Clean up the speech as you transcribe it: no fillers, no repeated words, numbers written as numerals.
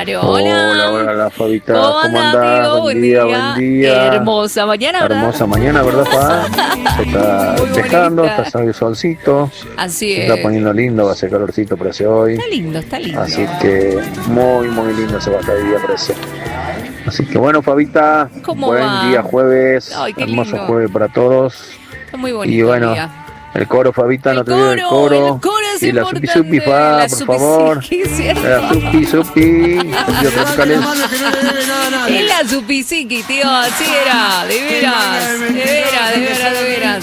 Claro, Hola, hola. hola, Fabita. ¿Cómo ¿Cómo andás, andás? Diego? Buen día, buen día. Hermosa mañana, ¿verdad? Hermosa mañana, ¿verdad, Fa? Se está Muy despejando, bonita. está saliendo solcito. Así Se está es. poniendo lindo, va a ser calorcito para hacer hoy. Está lindo, está lindo. Así que muy, muy lindo se va a estar el día para eso. Así que bueno, Fabita, ¿Cómo buen va? día jueves. Ay, qué Hermoso lindo. jueves para todos. Está muy bonito Y bueno, el día. el coro, Fabita, no te olvides del coro. es Y la importante. supi, Fa, La por supi, favor. sí, ¿cierto? La supi. Sentidos tropicales. Es la supisiqui, tío, así era, de veras.